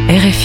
RFI.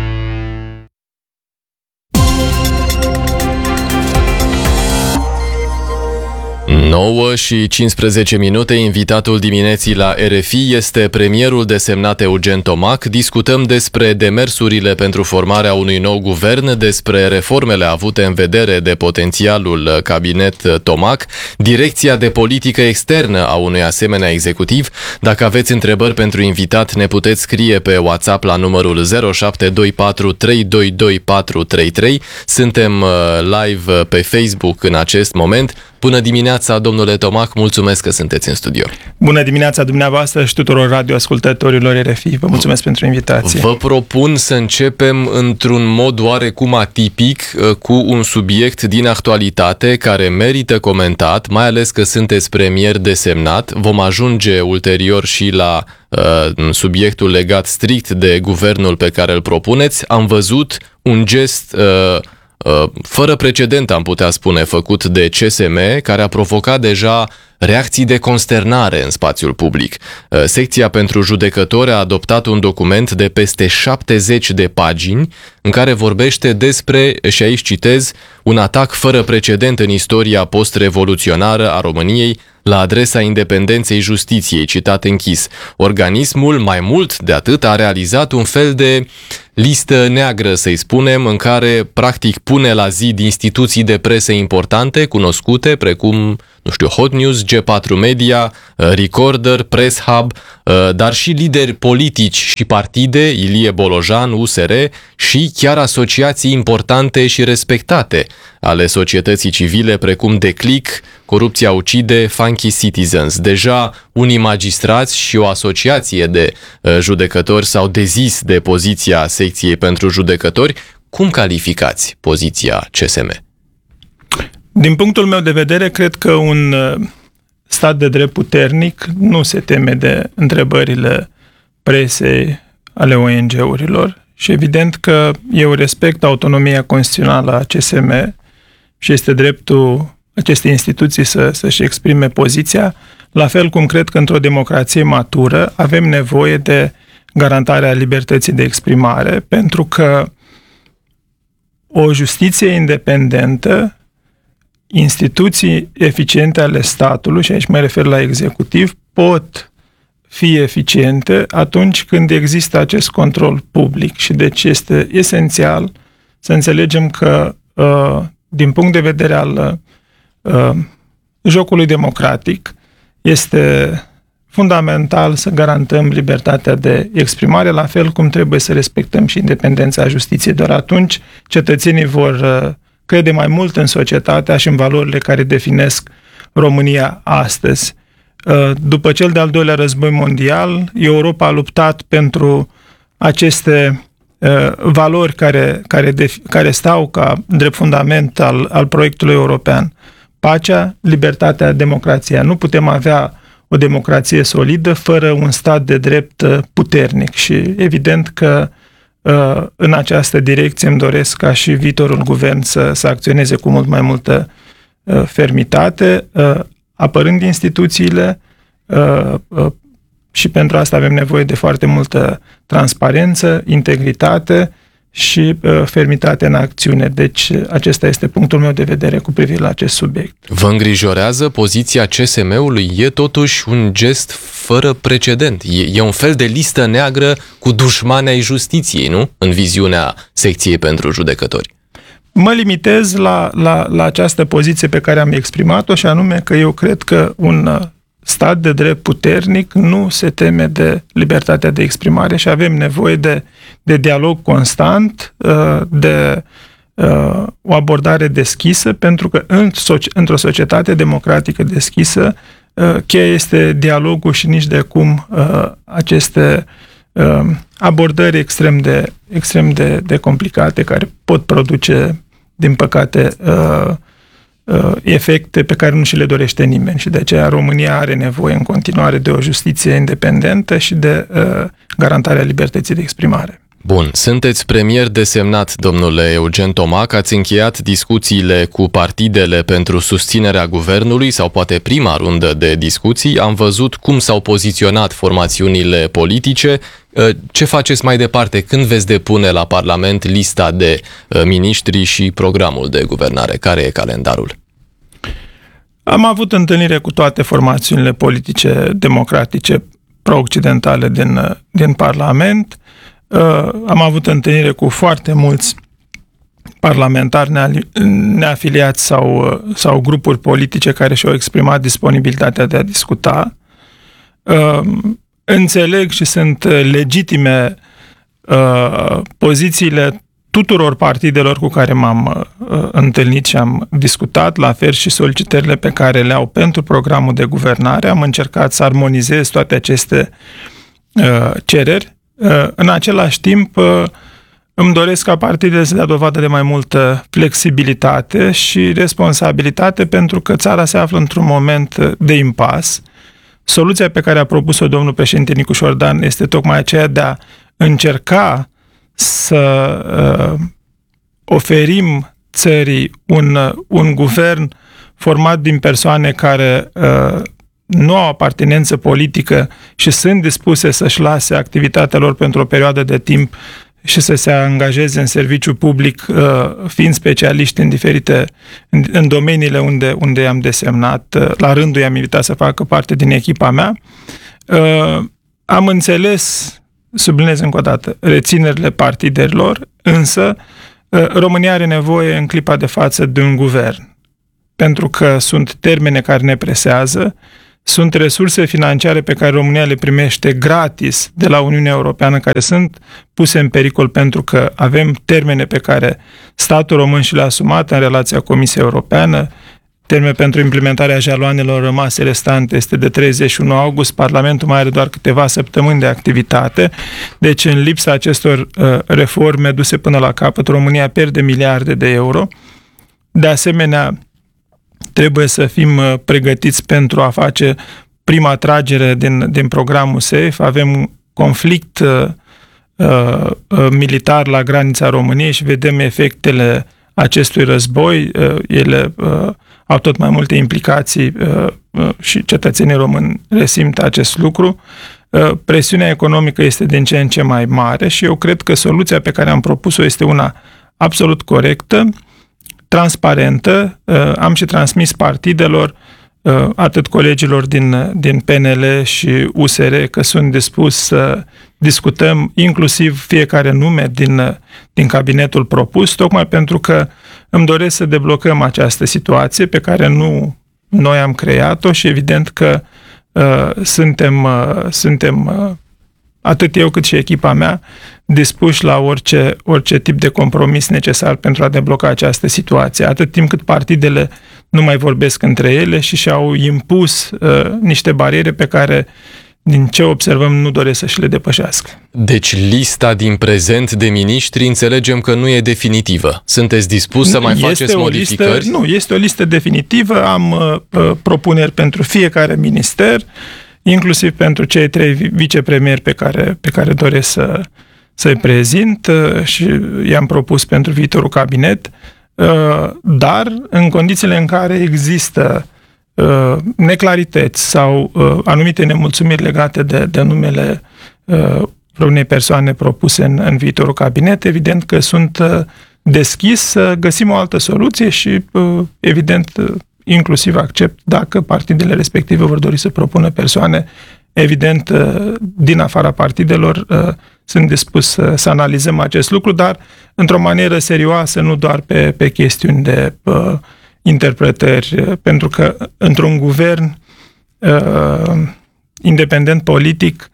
9:15. Invitatul dimineții la RFI este premierul desemnat Eugen Tomac. Discutăm despre demersurile pentru formarea unui nou guvern, despre reformele avute în vedere de potențialul cabinet Tomac, direcția de politică externă a unui asemenea executiv. Dacă aveți întrebări pentru invitat, ne puteți scrie pe WhatsApp la numărul 0724 322 433. Suntem live pe Facebook în acest moment. Bună dimineața, domnule Tomac, mulțumesc că sunteți în studio. Bună dimineața dumneavoastră și tuturor radioascultătorilor RFI. Vă mulțumesc pentru invitație. Vă propun să începem într-un mod oarecum atipic cu un subiect din actualitate care merită comentat, mai ales că sunteți premier desemnat. Vom ajunge ulterior și la subiectul legat strict de guvernul pe care îl propuneți. Am văzut un gest fără precedent, am putea spune, făcut de CSM, care a provocat deja reacții de consternare în spațiul public. Secția pentru judecători a adoptat un document de peste 70 de pagini în care vorbește despre, și aici citez, un atac fără precedent în istoria post-revoluționară a României la adresa independenței justiției, citat închis. Organismul, mai mult de atât, a realizat un fel de listă neagră, să-i spunem, în care practic pune la zi instituții de presă importante, cunoscute, precum, Hot News, G4 Media, Recorder, Press Hub, dar și lideri politici și partide, Ilie Bolojan, USR, și chiar asociații importante și respectate ale societății civile, precum Declic, Corupția ucide, Funky Citizens. Deja unii magistrați și o asociație de judecători s-au dezis de poziția secției pentru judecători. Cum calificați poziția CSM? Din punctul meu de vedere, cred că un stat de drept puternic nu se teme de întrebările presei, ale ONG-urilor și evident că eu respect autonomia constituțională a CSM și este dreptul acestei instituții să-și exprime poziția, la fel cum cred că într-o democrație matură avem nevoie de garantarea libertății de exprimare, pentru că o justiție independentă, instituții eficiente ale statului, și aici mă refer la executiv, pot fi eficiente atunci când există acest control public și deci este esențial să înțelegem că din punct de vedere al jocului democratic este fundamental să garantăm libertatea de exprimare, la fel cum trebuie să respectăm și independența justiției. Doar atunci cetățenii vor crede mai mult în societatea și în valorile care definesc România astăzi. După cel de-al doilea război mondial, Europa a luptat pentru aceste valori care stau ca drept fundament al proiectului european. Pacea, libertatea, democrația. Nu putem avea o democrație solidă fără un stat de drept puternic și evident că în această direcție îmi doresc ca și viitorul guvern să acționeze cu mult mai multă fermitate, apărând instituțiile și pentru asta avem nevoie de foarte multă transparență, integritate și fermitate în acțiune. Deci acesta este punctul meu de vedere cu privire la acest subiect. Vă îngrijorează poziția CSM-ului? E totuși un gest fără precedent. E un fel de listă neagră cu dușmani ai justiției, nu? În viziunea secției pentru judecători. Mă limitez la această poziție pe care am exprimat-o și anume că eu cred că un stat de drept puternic nu se teme de libertatea de exprimare și avem nevoie de dialog constant, de o abordare deschisă, pentru că într-o societate democratică deschisă, cheia este dialogul și nici de cum aceste abordări extrem de complicate care pot produce, din păcate, efecte pe care nu și le dorește nimeni și de aceea România are nevoie în continuare de o justiție independentă și de garantarea libertății de exprimare. Bun, sunteți premier desemnat, domnule Eugen Tomac, ați încheiat discuțiile cu partidele pentru susținerea guvernului sau poate prima rundă de discuții, am văzut cum s-au poziționat formațiunile politice, Ce faceți mai departe? Când veți depune la Parlament lista de miniștri și programul de guvernare? Care e calendarul? Am avut întâlnire cu toate formațiunile politice democratice pro-occidentale din Parlament. Am avut întâlnire cu foarte mulți parlamentari neafiliați sau grupuri politice care și-au exprimat disponibilitatea de a discuta. Înțeleg și sunt legitime pozițiile tuturor partidelor cu care m-am întâlnit și am discutat, la fel și solicitările pe care le au pentru programul de guvernare. Am încercat să armonizez toate aceste cereri. În același timp, îmi doresc ca partidele să dea dovadă de mai multă flexibilitate și responsabilitate, pentru că țara se află într-un moment de impas. Soluția pe care a propus-o domnul președinte Nicu Șordan este tocmai aceea de a încerca să oferim țării un guvern format din persoane care nu au apartenență politică și sunt dispuse să-și lase activitatea lor pentru o perioadă de timp și să se angajeze în serviciu public, fiind specialiști în domeniile unde am desemnat. La rândul i-am invitat să facă parte din echipa mea. Am înțeles, subliniez încă o dată, reținerile partidelor, însă România are nevoie în clipa de față de un guvern, pentru că sunt termene care ne presează, sunt resurse financiare pe care România le primește gratis de la Uniunea Europeană, care sunt puse în pericol pentru că avem termene pe care statul român și le-a asumat în relația cu Comisia Europeană. Termenul pentru implementarea jaloanelor rămase restante este de 31 august, Parlamentul mai are doar câteva săptămâni de activitate, deci în lipsa acestor reforme duse până la capăt, România pierde miliarde de euro. De asemenea, trebuie să fim pregătiți pentru a face prima tragere din programul SAFE. Avem conflict militar la granița României și vedem efectele acestui război. Ele au tot mai multe implicații și cetățenii români resimt acest lucru. Presiunea economică este din ce în ce mai mare și eu cred că soluția pe care am propus-o este una absolut corectă, transparentă. Am și transmis partidelor, atât colegilor din PNL și USR, că sunt dispus să discutăm inclusiv fiecare nume din cabinetul propus, tocmai pentru că îmi doresc să deblocăm această situație pe care nu noi am creat-o și evident că suntem atât eu cât și echipa mea dispuși la orice tip de compromis necesar pentru a debloca această situație, atât timp cât partidele nu mai vorbesc între ele și și-au impus niște bariere pe care, din ce observăm, nu doresc să și le depășească. Deci lista din prezent de miniștri înțelegem că nu e definitivă. Sunteți dispus să mai faceți modificări? Nu, este o listă definitivă. Am propuneri pentru fiecare minister, inclusiv pentru cei 3 vicepremieri pe care doresc să-i prezint și i-am propus pentru viitorul cabinet, dar în condițiile în care există neclarități sau anumite nemulțumiri legate de numele unei persoane propuse în viitorul cabinet, evident că sunt deschis să găsim o altă soluție și evident inclusiv accept dacă partidele respective vor dori să propună persoane, evident din afara partidelor. Sunt dispus să analizăm acest lucru, dar într-o manieră serioasă, nu doar pe chestiuni de interpretări, pentru că într-un guvern independent politic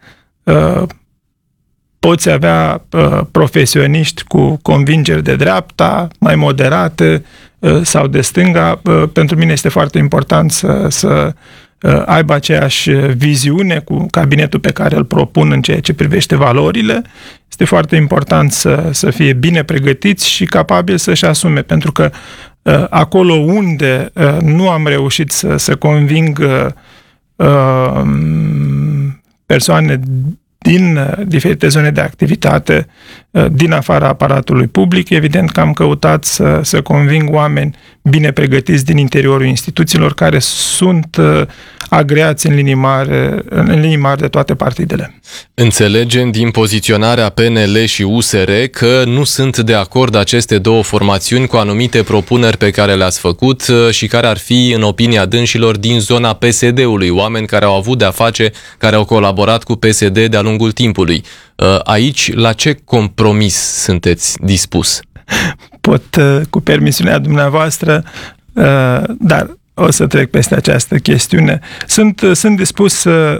poți avea profesioniști cu convingeri de dreapta, mai moderate sau de stânga. Pentru mine este foarte important să aibă aceeași viziune cu cabinetul pe care îl propun în ceea ce privește valorile. Este foarte important să fie bine pregătiți și capabili să-și asume, pentru că acolo unde nu am reușit să conving persoane din diferite zone de activitate din afara aparatului public, evident că am căutat să conving oameni bine pregătiți din interiorul instituțiilor care sunt agreați în linii mari de toate partidele. Înțelegem din poziționarea PNL și USR că nu sunt de acord aceste două formațiuni cu anumite propuneri pe care le-ați făcut și care ar fi, în opinia dânșilor, din zona PSD-ului, oameni care au avut de-a face, care au colaborat cu PSD de-a lungul timpului. Aici, la ce compromis sunteți dispus? Pot, cu permisiunea dumneavoastră, dar o să trec peste această chestiune. Sunt dispus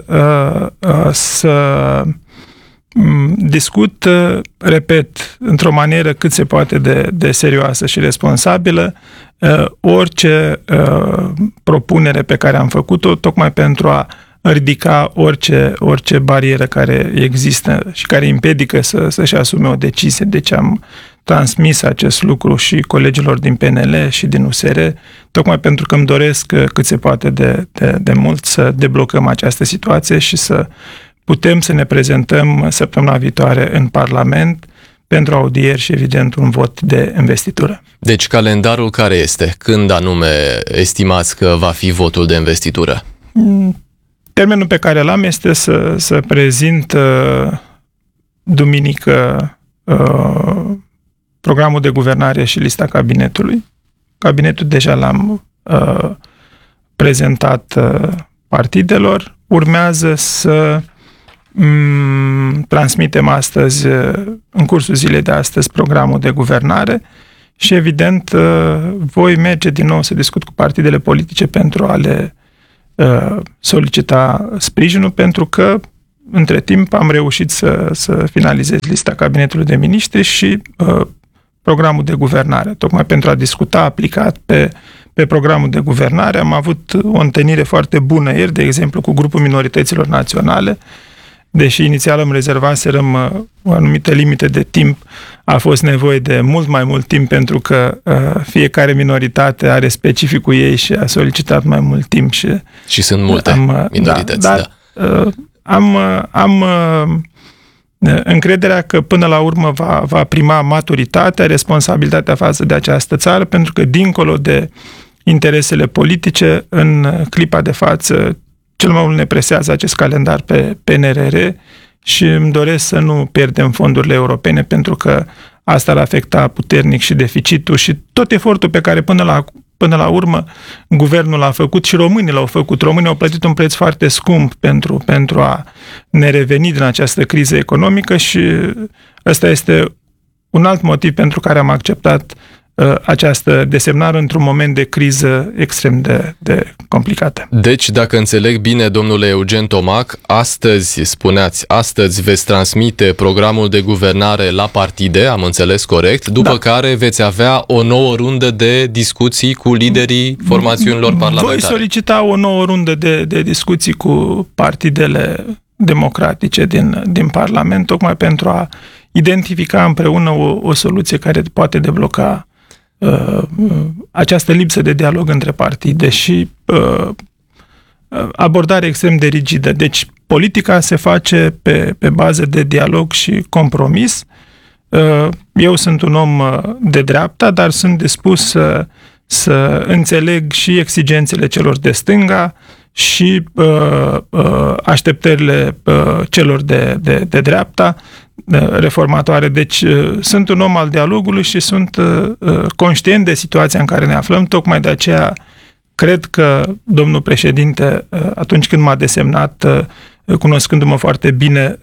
să discut, repet, într-o manieră cât se poate de serioasă și responsabilă, orice propunere pe care am făcut-o, tocmai pentru a ridica orice barieră care există și care împiedică să-și asume o decizie. Deci am transmis acest lucru și colegilor din PNL și din USR, tocmai pentru că îmi doresc cât se poate de mult să deblocăm această situație și să putem să ne prezentăm săptămâna viitoare în Parlament pentru audieri și, evident, un vot de investitură. Deci calendarul care este? Când anume estimați că va fi votul de investitură? Termenul pe care l-am este să prezint duminică programul de guvernare și lista cabinetului. Cabinetul deja l-am prezentat partidelor. Urmează să transmitem astăzi, în cursul zilei de astăzi, programul de guvernare și, evident, voi merge din nou să discut cu partidele politice pentru a le solicita sprijinul, pentru că între timp am reușit să finalizez lista cabinetului de miniștri și programul de guvernare. Tocmai pentru a discuta aplicat pe programul de guvernare am avut o întâlnire foarte bună ieri, de exemplu, cu grupul minorităților naționale. Deși inițial îmi rezervaserăm o anumită limită de timp, a fost nevoie de mult mai mult timp pentru că fiecare minoritate are specificul ei și a solicitat mai mult timp. Și sunt multe minorități, da. Am încrederea că până la urmă va prima maturitatea, responsabilitatea față de această țară, pentru că dincolo de interesele politice, în clipa de față, cel mai mult ne presează acest calendar pe PNRR și îmi doresc să nu pierdem fondurile europene, pentru că asta ar afecta puternic și deficitul și tot efortul pe care până la urmă guvernul l-a făcut și românii l-au făcut. Românii au plătit un preț foarte scump pentru a ne reveni din această criză economică și ăsta este un alt motiv pentru care am acceptat această desemnare într-un moment de criză extrem de complicată. Deci, dacă înțeleg bine, domnule Eugen Tomac, astăzi veți transmite programul de guvernare la partide, am înțeles corect, după care veți avea o nouă rundă de discuții cu liderii formațiunilor parlamentare. Voi solicita o nouă rundă de discuții cu partidele democratice din Parlament, tocmai pentru a identifica împreună o soluție care poate debloca această lipsă de dialog între partide și abordare extrem de rigidă. Deci politica se face pe bază de dialog și compromis. Eu sunt un om de dreapta, dar sunt dispus să înțeleg și exigențele celor de stânga și așteptările celor de dreapta reformatoare. Deci sunt un om al dialogului și sunt conștient de situația în care ne aflăm. Tocmai de aceea cred că domnul președinte, atunci când m-a desemnat, cunoscându-mă foarte bine,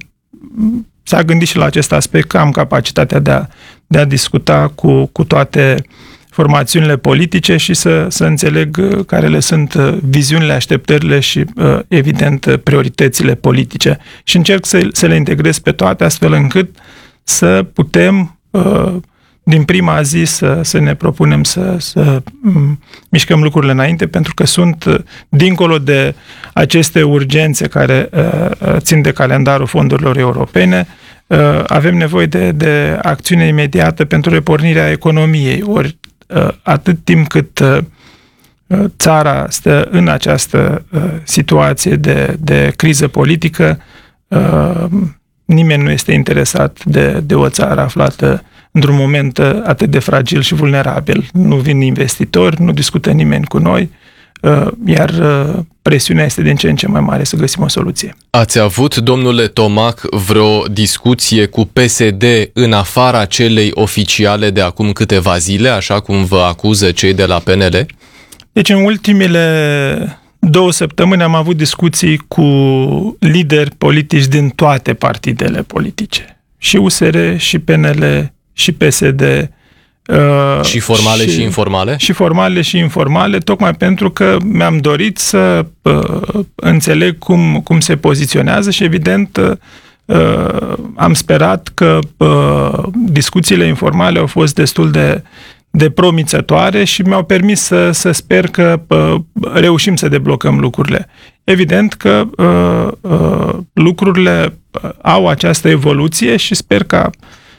s-a gândit și la acest aspect, că am capacitatea de a discuta cu toate formațiunile politice și să înțeleg care le sunt viziunile, așteptările și, evident, prioritățile politice. Și încerc să le integrez pe toate, astfel încât să putem, din prima zi, să ne propunem să mișcăm lucrurile înainte, pentru că sunt, dincolo de aceste urgențe care țin de calendarul fondurilor europene, avem nevoie de acțiune imediată pentru repornirea economiei. Ori atât timp cât țara stă în această situație de criză politică, nimeni nu este interesat de o țară aflată într-un moment atât de fragil și vulnerabil. Nu vin investitori, nu discută nimeni cu noi. iar presiunea este din ce în ce mai mare să găsim o soluție. Ați avut, domnule Tomac, vreo discuție cu PSD în afara celei oficiale de acum câteva zile, așa cum vă acuză cei de la PNL? Deci în ultimele 2 săptămâni am avut discuții cu lideri politici din toate partidele politice. Și USR, și PNL, și PSD. Și formale și informale? Și formale și informale, tocmai pentru că mi-am dorit să înțeleg cum se poziționează și evident am sperat că discuțiile informale au fost destul de promițătoare și mi-au permis să sper că reușim să deblocăm lucrurile. Evident că lucrurile au această evoluție și sper că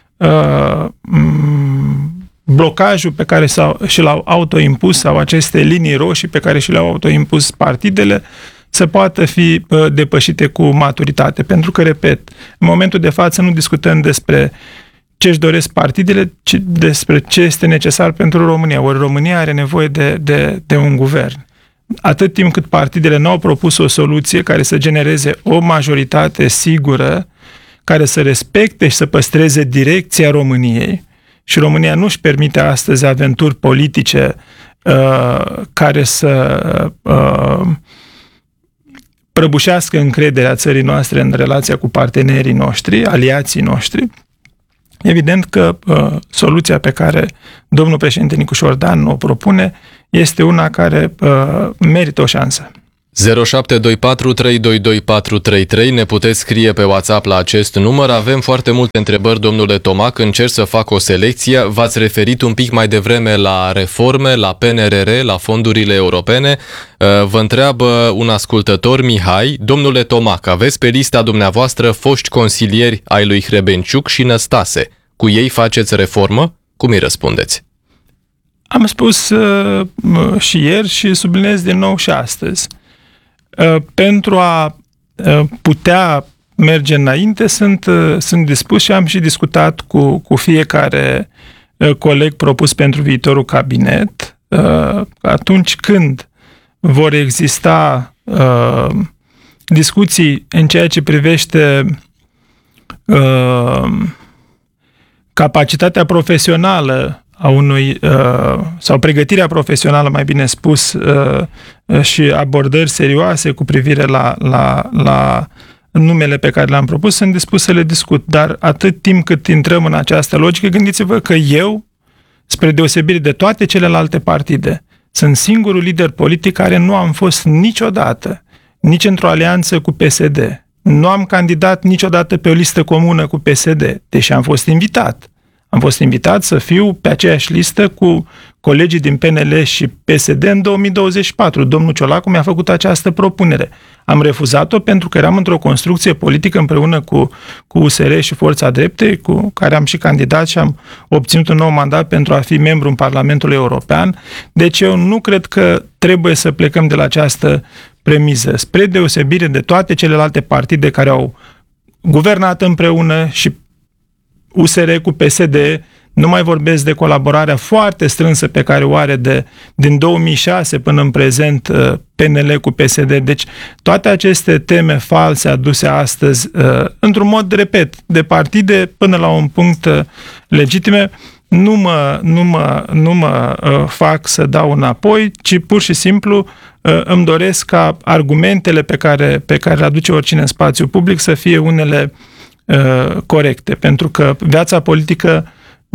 blocajul pe care și l-au autoimpus sau aceste linii roșii pe care și le-au autoimpus partidele să poată fi depășite cu maturitate. Pentru că, repet, în momentul de față nu discutăm despre ce își doresc partidele, ci despre ce este necesar pentru România. Ori România are nevoie de un guvern. Atât timp cât partidele n-au propus o soluție care să genereze o majoritate sigură, care să respecte și să păstreze direcția României, și România nu își permite astăzi aventuri politice care să prăbușească încrederea țării noastre în relația cu partenerii noștri, aliații noștri, evident că soluția pe care domnul președinte Nicușor Dan o propune este una care merită o șansă. 0724 322 433, ne puteți scrie pe WhatsApp la acest număr. Avem foarte multe întrebări, domnule Tomac, încerc să fac o selecție. V-ați referit un pic mai devreme la reforme, la PNRR, la fondurile europene. Vă întreabă un ascultător, Mihai: domnule Tomac, aveți pe lista dumneavoastră foști consilieri ai lui Hrebenciuc și Năstase. Cu ei faceți reformă? Cum îi răspundeți? Am spus și ieri și subliniez din nou și astăzi. Pentru a putea merge înainte, sunt dispus și am și discutat cu fiecare coleg propus pentru viitorul cabinet. Atunci când vor exista discuții în ceea ce privește capacitatea profesională a unui, sau pregătirea profesională, mai bine spus, și abordări serioase cu privire la numele pe care le-am propus, sunt dispus să le discut. Dar atât timp cât intrăm în această logică, gândiți-vă că eu, spre deosebire de toate celelalte partide, sunt singurul lider politic care nu am fost niciodată, nici într-o alianță cu PSD. Nu am candidat niciodată pe o listă comună cu PSD, deși am fost invitat. Am fost invitat să fiu pe aceeași listă cu colegii din PNL și PSD în 2024. Domnul Ciolacu mi-a făcut această propunere. Am refuzat-o pentru că eram într-o construcție politică împreună cu USR și Forța Drepte, cu care am și candidat și am obținut un nou mandat pentru a fi membru în Parlamentul European. Deci eu nu cred că trebuie să plecăm de la această premiză. Spre deosebire de toate celelalte partide care au guvernat împreună și USR cu PSD, nu mai vorbesc de colaborarea foarte strânsă pe care o are din 2006 până în prezent PNL cu PSD. Deci toate aceste teme false aduse astăzi, într-un mod, repet, de partide până la un punct legitime, nu mă fac să dau înapoi, ci pur și simplu îmi doresc ca argumentele pe care le aduce oricine în spațiu public să fie unele corecte, pentru că viața politică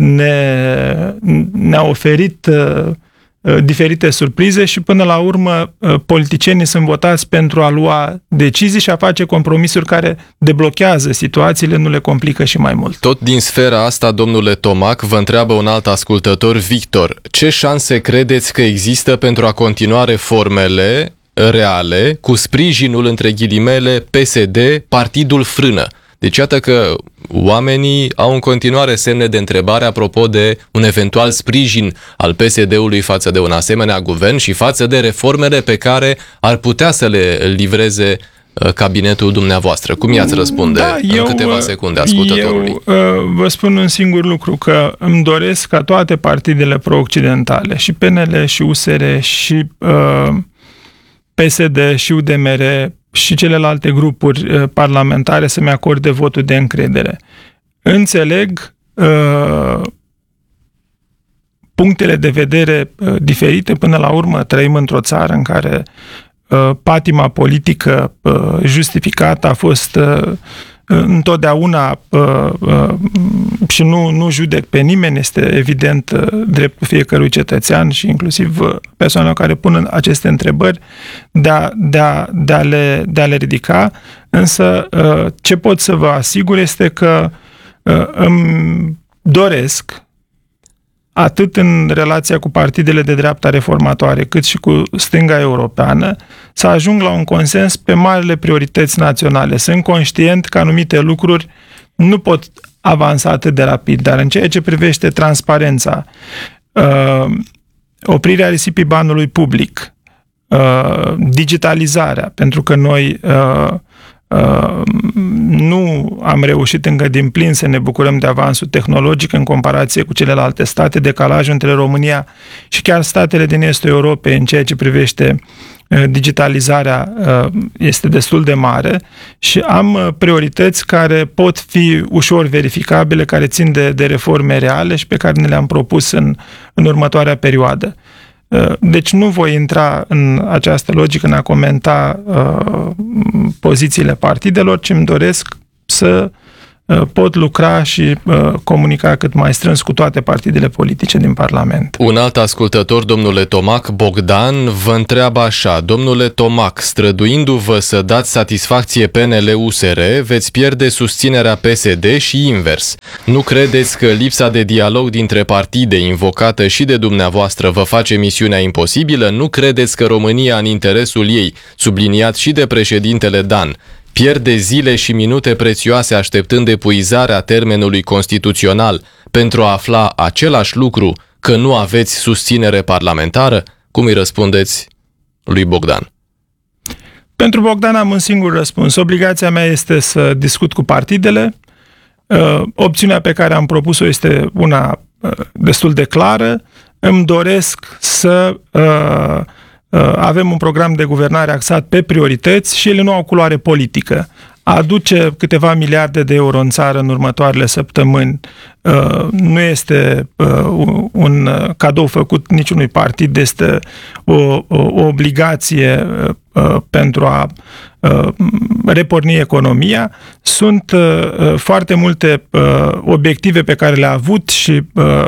ne-a oferit diferite surprize și până la urmă politicienii sunt votați pentru a lua decizii și a face compromisuri care deblochează situațiile, nu le complică și mai mult. Tot din sfera asta, domnule Tomac, vă întreabă un alt ascultător, Victor: ce șanse credeți că există pentru a continua reformele reale cu sprijinul, între ghilimele, PSD, Partidul Frână? Deci iată că oamenii au în continuare semne de întrebare apropo de un eventual sprijin al PSD-ului față de un asemenea guvern și față de reformele pe care ar putea să le livreze cabinetul dumneavoastră. Cum i-ați răspunde în câteva secunde ascultătorului? Eu vă spun un singur lucru, că îmi doresc ca toate partidele pro-occidentale, și PNL, și USR, și PSD și UDMR și celelalte grupuri parlamentare să-mi acorde votul de încredere. Înțeleg punctele de vedere diferite. Până la urmă trăim într-o țară în care patima politică justificată a fost întotdeauna și nu judec pe nimeni, este evident dreptul fiecărui cetățean și inclusiv persoanelor care pun aceste întrebări de a le ridica, însă ce pot să vă asigur este că îmi doresc, atât în relația cu partidele de dreapta reformatoare, cât și cu stânga europeană, să ajung la un consens pe marile priorități naționale. Sunt conștient că anumite lucruri nu pot avansa atât de rapid, dar în ceea ce privește transparența, oprirea risipii banului public, digitalizarea, pentru că noi nu am reușit încă din plin să ne bucurăm de avansul tehnologic în comparație cu celelalte state. Decalajul între România și chiar statele din estul Europei în ceea ce privește digitalizarea este destul de mare și am priorități care pot fi ușor verificabile, care țin de reforme reale și pe care ne le-am propus în următoarea perioadă. Deci nu voi intra în această logică, în a comenta pozițiile partidelor, ci îmi doresc să pot lucra și comunica cât mai strâns cu toate partidele politice din Parlament. Un alt ascultător, domnule Tomac, Bogdan, vă întreabă așa: domnule Tomac, străduindu-vă să dați satisfacție PNL-USR, veți pierde susținerea PSD și invers. Nu credeți că lipsa de dialog dintre partide, invocată și de dumneavoastră, vă face misiunea imposibilă? Nu credeți că România, în interesul ei, subliniat și de președintele Dan, pierde zile și minute prețioase așteptând epuizarea termenului constituțional pentru a afla același lucru, că nu aveți susținere parlamentară? Cum îi răspundeți lui Bogdan? Pentru Bogdan am un singur răspuns. Obligația mea este să discut cu partidele. Opțiunea pe care am propus-o este una destul de clară. Îmi doresc să avem un program de guvernare axat pe priorități și ele nu au culoare politică. A aduce câteva miliarde de euro în țară în următoarele săptămâni nu este un cadou făcut niciunui partid, este o obligație pentru a reporni economia. Sunt foarte multe obiective pe care le-a avut și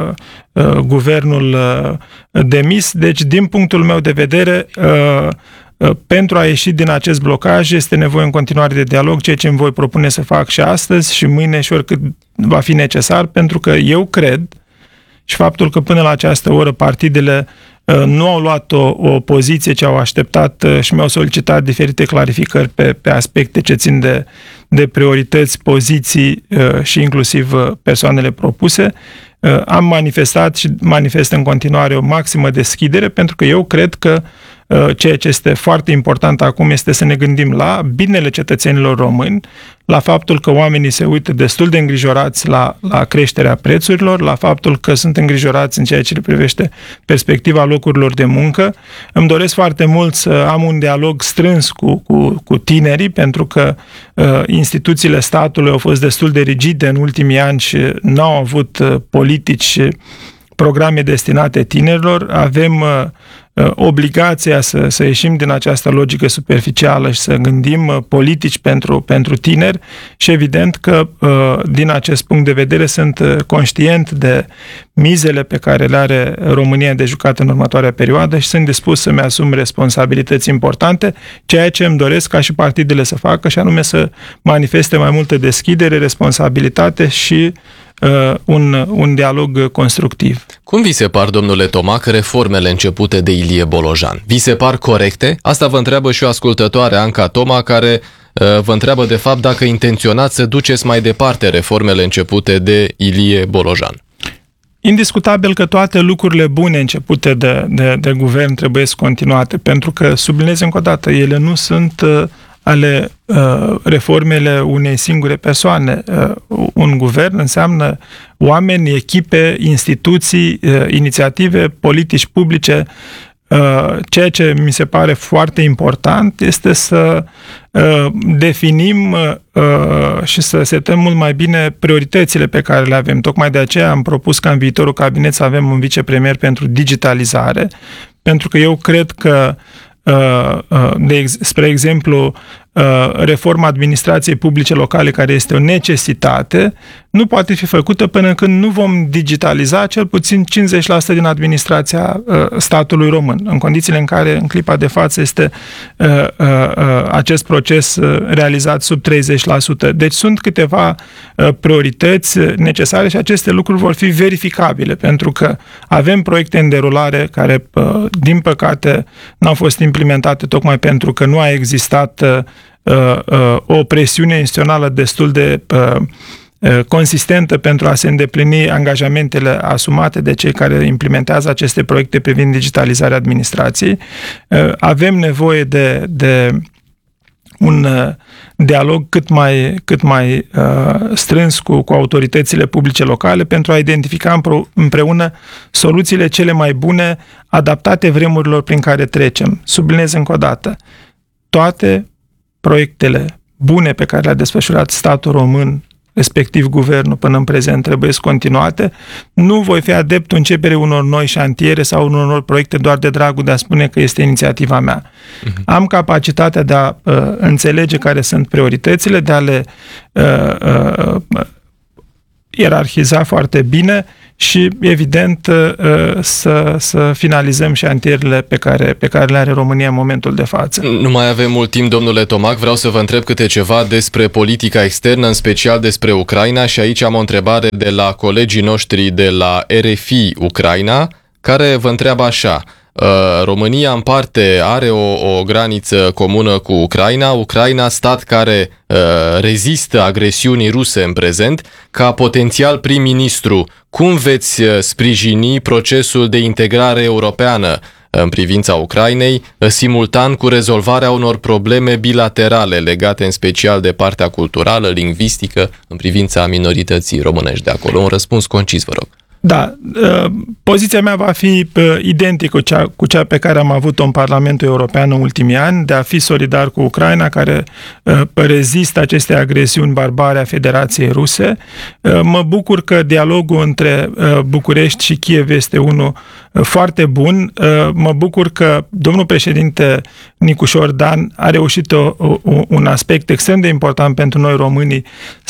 guvernul demis, deci din punctul meu de vedere pentru a ieși din acest blocaj este nevoie în continuare de dialog, ceea ce îmi voi propune să fac și astăzi și mâine și oricât va fi necesar, pentru că eu cred și faptul că până la această oră partidele nu au luat o poziție, ce au așteptat și mi-au solicitat diferite clarificări pe aspecte ce țin de priorități, poziții și inclusiv persoanele propuse. Am manifestat și manifest în continuare o maximă deschidere, pentru că eu cred că ceea ce este foarte important acum este să ne gândim la binele cetățenilor români, la faptul că oamenii se uită destul de îngrijorați la creșterea prețurilor, la faptul că sunt îngrijorați în ceea ce le privește perspectiva locurilor de muncă. Îmi doresc foarte mult să am un dialog strâns cu tinerii, pentru că instituțiile statului au fost destul de rigide în ultimii ani și n-au avut politici și programe destinate tinerilor. Avem obligația să ieșim din această logică superficială și să gândim politici pentru tineri și evident că din acest punct de vedere sunt conștient de mizele pe care le are România de jucat în următoarea perioadă și sunt dispus să-mi asum responsabilități importante, ceea ce îmi doresc ca și partidele să facă, și anume să manifeste mai multă deschidere, responsabilitate și un dialog constructiv. Cum vi se par, domnule Tomac, reformele începute de Ilie Bolojan? Vi se par corecte? Asta vă întreabă și o ascultătoare, Anca Toma, care vă întreabă de fapt dacă intenționați să duceți mai departe reformele începute de Ilie Bolojan. Indiscutabil că toate lucrurile bune începute de guvern trebuie să continuate, pentru că, subliniez încă o dată, ele nu sunt ale reformele unei singure persoane. Un guvern înseamnă oameni, echipe, instituții, inițiative, politici publice ceea ce mi se pare foarte important este să definim și să setăm mult mai bine prioritățile pe care le avem. Tocmai de aceea am propus ca în viitorul cabinet să avem un vicepremier pentru digitalizare, pentru că eu cred că spre exemplu, reforma administrației publice locale, care este o necesitate, nu poate fi făcută până când nu vom digitaliza cel puțin 50% din administrația statului român, în condițiile în care în clipa de față este acest proces realizat sub 30%. Deci sunt câteva priorități necesare și aceste lucruri vor fi verificabile, pentru că avem proiecte în derulare care, din păcate, n-au fost implementate tocmai pentru că nu a existat o presiune instituțională destul de consistentă pentru a se îndeplini angajamentele asumate de cei care implementează aceste proiecte privind digitalizarea administrației. Avem nevoie de un dialog cât mai strâns cu autoritățile publice locale pentru a identifica împreună soluțiile cele mai bune, adaptate vremurilor prin care trecem. Subliniez încă o dată, toate proiectele bune pe care le-a desfășurat statul român, respectiv guvernul până în prezent, trebuie să continuate. Nu voi fi adeptul începerii unor noi șantiere sau unor noi proiecte doar de dragul de a spune că este inițiativa mea. Am capacitatea de a înțelege care sunt prioritățile, de a le ierarhiza foarte bine și, evident, să finalizăm șantierele pe care le are România în momentul de față. Nu mai avem mult timp, domnule Tomac. Vreau să vă întreb câte ceva despre politica externă, în special despre Ucraina, și aici am o întrebare de la colegii noștri de la RFI Ucraina, care vă întreabă așa: România în parte are o graniță comună cu Ucraina, stat care rezistă agresiunii ruse în prezent. Ca potențial prim-ministru, cum veți sprijini procesul de integrare europeană în privința Ucrainei, simultan cu rezolvarea unor probleme bilaterale legate în special de partea culturală, lingvistică, în privința minorității românești de acolo? Un răspuns concis, vă rog. Da, poziția mea va fi identică cu cea pe care am avut-o în Parlamentul European în ultimii ani, de a fi solidar cu Ucraina, care rezistă aceste agresiuni barbare a Federației Ruse. Mă bucur că dialogul între București și Kiev este unul foarte bun. Mă bucur că domnul președinte Nicușor Dan a reușit un aspect extrem de important pentru noi românii,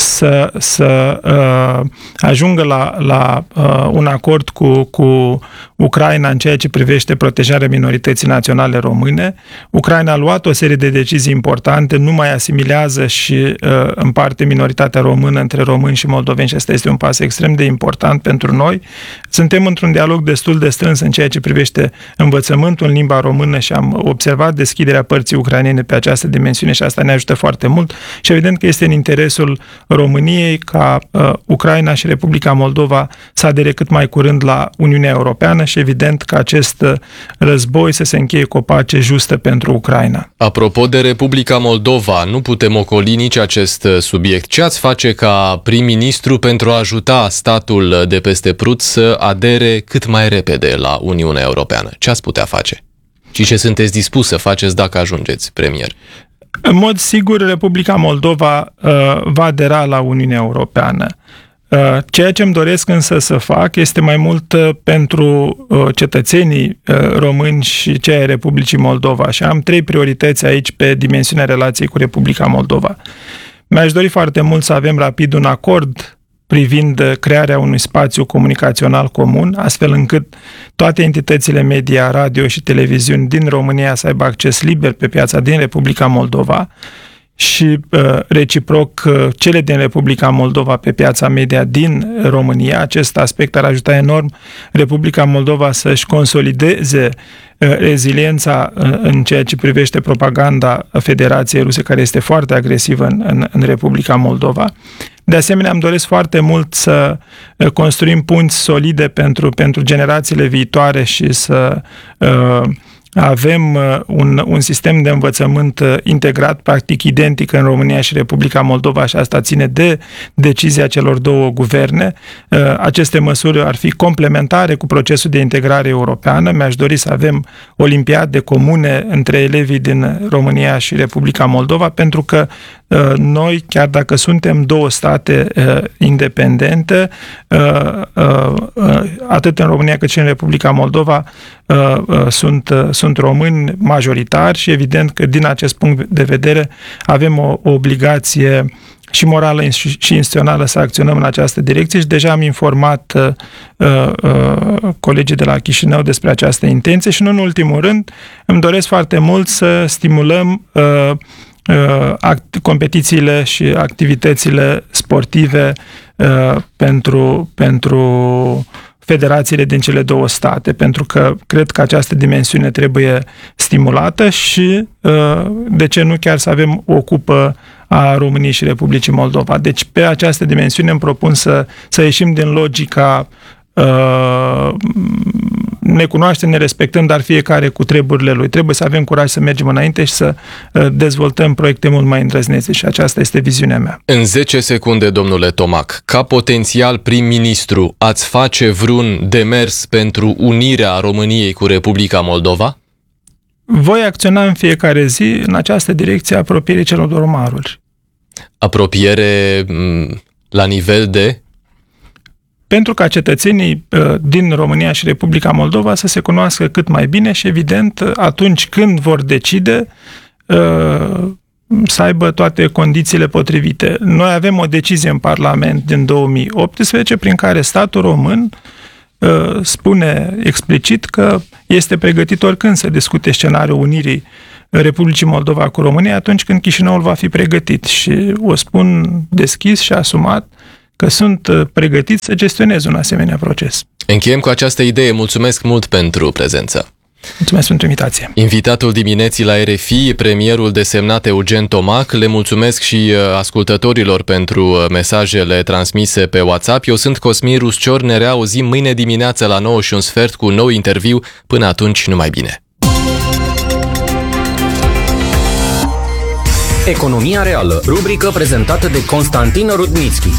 să ajungă la un acord cu Ucraina în ceea ce privește protejarea minorității naționale române. Ucraina a luat o serie de decizii importante, nu mai asimilează și împarte minoritatea română între români și moldoveni și asta este un pas extrem de important pentru noi. Suntem într-un dialog destul de strâns în ceea ce privește învățământul în limba română și am observat deschiderea părții ucrainene pe această dimensiune și asta ne ajută foarte mult și evident că este în interesul României ca Ucraina și Republica Moldova să adere cât mai curând la Uniunea Europeană și evident că acest război să se încheie cu o pace justă pentru Ucraina. Apropo de Republica Moldova, nu putem ocoli nici acest subiect. Ce ați face ca prim-ministru pentru a ajuta statul de peste Prut să adere cât mai repede la Uniunea Europeană? Ce ați putea face? Și ce sunteți dispus să faceți dacă ajungeți premier? În mod sigur, Republica Moldova va adera la Uniunea Europeană. Ceea ce îmi doresc însă să fac este mai mult pentru cetățenii români și cei ai Republicii Moldova și am 3 priorități aici pe dimensiunea relației cu Republica Moldova. Mi-aș dori foarte mult să avem rapid un acord privind crearea unui spațiu comunicațional comun, astfel încât toate entitățile media, radio și televiziuni din România să aibă acces liber pe piața din Republica Moldova și reciproc cele din Republica Moldova pe piața media din România. Acest aspect ar ajuta enorm Republica Moldova să-și consolideze reziliența în ceea ce privește propaganda Federației Ruse, care este foarte agresivă în Republica Moldova. De asemenea, îmi doresc foarte mult să construim punți solide pentru generațiile viitoare și să Avem un sistem de învățământ integrat, practic identic în România și Republica Moldova și asta ține de decizia celor două guverne. Aceste măsuri ar fi complementare cu procesul de integrare europeană. Mi-aș dori să avem olimpiade comune între elevii din România și Republica Moldova, pentru că noi, chiar dacă suntem două state independente, atât în România cât și în Republica Moldova, sunt români majoritari și evident că din acest punct de vedere avem o obligație și morală și instituțională să acționăm în această direcție și deja am informat colegii de la Chișinău despre această intenție și, nu în ultimul rând, îmi doresc foarte mult să stimulăm competițiile și activitățile sportive pentru federațiile din cele două state, pentru că cred că această dimensiune trebuie stimulată și, de ce nu, chiar să avem o cupă a României și Republicii Moldova. Deci, pe această dimensiune îmi propun să ieșim din logica ne cunoaștem, ne respectăm, dar fiecare cu treburile lui. Trebuie să avem curaj să mergem înainte și să dezvoltăm proiecte mult mai îndrăznețe și aceasta este viziunea mea. În 10 secunde, domnule Tomac, ca potențial prim-ministru, ați face vreun demers pentru unirea României cu Republica Moldova? Voi acționa în fiecare zi în această direcție a apropierii celor două maruri. Apropiere la nivel de? Pentru ca cetățenii din România și Republica Moldova să se cunoască cât mai bine și, evident, atunci când vor decide, să aibă toate condițiile potrivite. Noi avem o decizie în Parlament din 2018 prin care statul român spune explicit că este pregătit oricând să discute scenariul unirii Republicii Moldova cu România atunci când Chișinăul va fi pregătit. Și o spun deschis și asumat că sunt pregătiți să gestionez un asemenea proces. Încheiem cu această idee. Mulțumesc mult pentru prezență. Mulțumesc pentru invitație. Invitatul dimineții la RFI, premierul desemnat Eugen Tomac. Le mulțumesc și ascultătorilor pentru mesajele transmise pe WhatsApp. Eu sunt Cosmin Ruscior, ne reauzim mâine dimineață la 9:15 cu un nou interviu. Până atunci, numai bine! Economia reală, rubrică prezentată de Constantin Rudnitschi.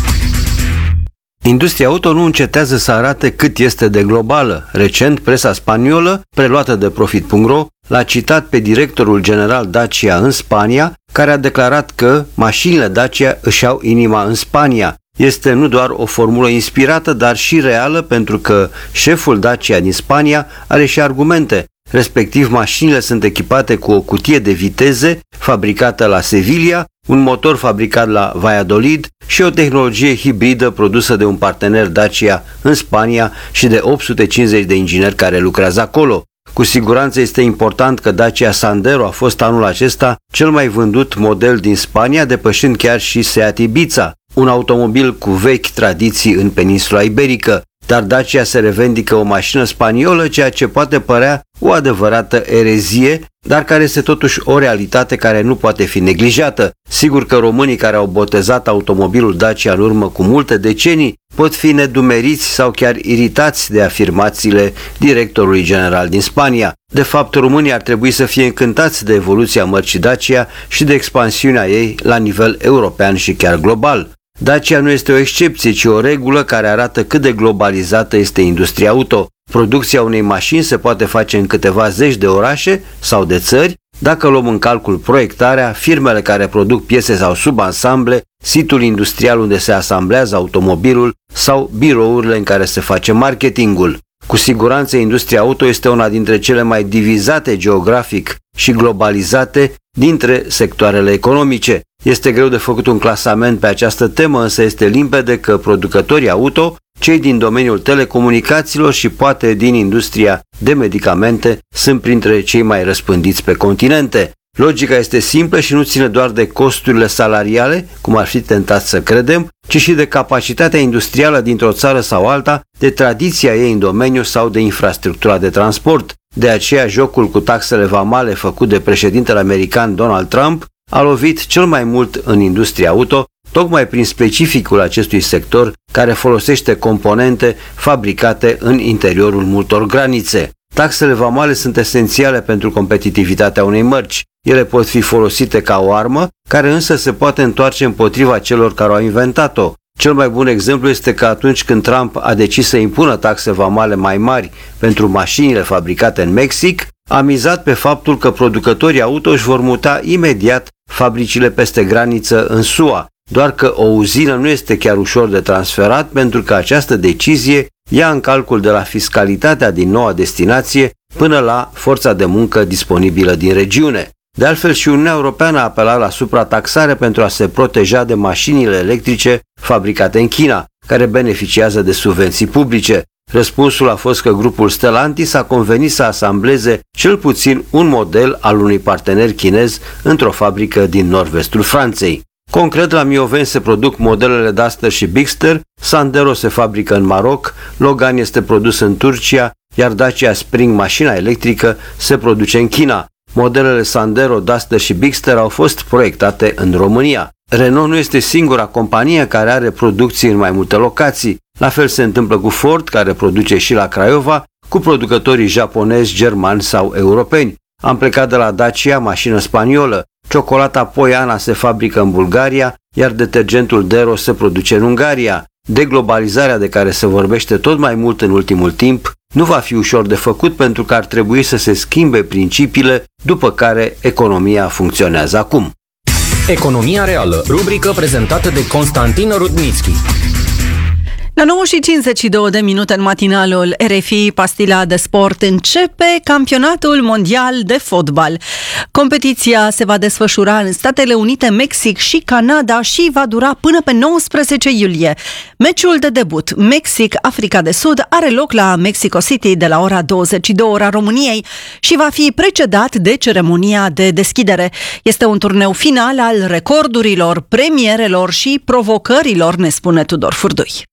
Industria auto nu încetează să arate cât este de globală. Recent, presa spaniolă, preluată de Profit.ro, l-a citat pe directorul general Dacia în Spania, care a declarat că mașinile Dacia își au inima în Spania. Este nu doar o formulă inspirată, dar și reală, pentru că șeful Dacia din Spania are și argumente. Respectiv, mașinile sunt echipate cu o cutie de viteze fabricată la Sevilla, un motor fabricat la Valladolid și o tehnologie hibridă produsă de un partener Dacia în Spania și de 850 de ingineri care lucrează acolo. Cu siguranță este important că Dacia Sandero a fost anul acesta cel mai vândut model din Spania, depășind chiar și Seat Ibiza, un automobil cu vechi tradiții în peninsula iberică. Dar Dacia se revendică o mașină spaniolă, ceea ce poate părea o adevărată erezie, dar care este totuși o realitate care nu poate fi neglijată. Sigur că românii care au botezat automobilul Dacia în urmă cu multe decenii pot fi nedumeriți sau chiar iritați de afirmațiile directorului general din Spania. De fapt, românii ar trebui să fie încântați de evoluția mărcii Dacia și de expansiunea ei la nivel european și chiar global. Dacia nu este o excepție, ci o regulă care arată cât de globalizată este industria auto. Producția unei mașini se poate face în câteva zeci de orașe sau de țări, dacă luăm în calcul proiectarea, firmele care produc piese sau subansamble, situl industrial unde se asamblează automobilul sau birourile în care se face marketingul. Cu siguranță, industria auto este una dintre cele mai divizate geografic și globalizate dintre sectoarele economice. Este greu de făcut un clasament pe această temă, însă este limpede că producătorii auto, cei din domeniul telecomunicațiilor și poate din industria de medicamente sunt printre cei mai răspândiți pe continente. Logica este simplă și nu ține doar de costurile salariale, cum ar fi tentat să credem, ci și de capacitatea industrială dintr-o țară sau alta, de tradiția ei în domeniu sau de infrastructura de transport. De aceea, jocul cu taxele vamale făcut de președintele american Donald Trump a lovit cel mai mult în industria auto, tocmai prin specificul acestui sector care folosește componente fabricate în interiorul multor granițe. Taxele vamale sunt esențiale pentru competitivitatea unei mărci. Ele pot fi folosite ca o armă, care însă se poate întoarce împotriva celor care au inventat-o. Cel mai bun exemplu este că atunci când Trump a decis să impună taxe vamale mai mari pentru mașinile fabricate în Mexic, a mizat pe faptul că producătorii auto își vor muta imediat fabricile peste graniță în SUA, doar că o uzină nu este chiar ușor de transferat pentru că această decizie ia în calcul de la fiscalitatea din noua destinație până la forța de muncă disponibilă din regiune. De altfel, și Uniunea Europeană a apelat la suprataxare pentru a se proteja de mașinile electrice fabricate în China, care beneficiază de subvenții publice. Răspunsul a fost că grupul Stellantis a convenit să asambleze cel puțin un model al unui partener chinez într-o fabrică din nord-vestul Franței. Concret, la Mioven se produc modelele Duster și Bigster, Sandero se fabrică în Maroc, Logan este produs în Turcia, iar Dacia Spring, mașina electrică, se produce în China. Modelele Sandero, Duster și Bigster au fost proiectate în România. Renault nu este singura companie care are producții în mai multe locații. La fel se întâmplă cu Ford, care produce și la Craiova, cu producătorii japonezi, germani sau europeni. Am plecat de la Dacia, mașină spaniolă. Ciocolata Poiana se fabrică în Bulgaria, iar detergentul Dero se produce în Ungaria. Deglobalizarea de care se vorbește tot mai mult în ultimul timp nu va fi ușor de făcut pentru că ar trebui să se schimbe principiile după care economia funcționează acum. Economia reală, rubrică prezentată de Constantin Rudnitschi. La 9:52 în matinalul RFI, pastila de sport, începe campionatul mondial de fotbal. Competiția se va desfășura în Statele Unite, Mexic și Canada și va dura până pe 19 iulie. Meciul de debut, Mexic-Africa de Sud, are loc la Mexico City de la ora 22, ora României, și va fi precedat de ceremonia de deschidere. Este un turneu final al recordurilor, premierelor și provocărilor, ne spune Tudor Furdui.